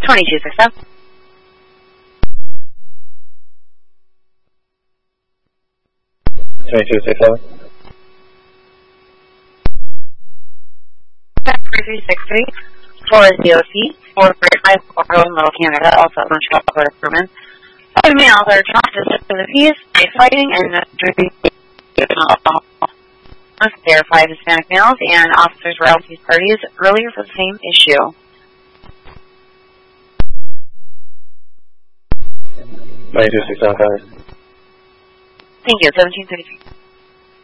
2267. Back 3363 for DOC for Great Life Oil Middle Canada, also Montreal Improvement. Other males are attracted to the peace by fighting and there are 5 Hispanic males and officers were out at these parties earlier for the same issue. 9265. Thank you, 1733.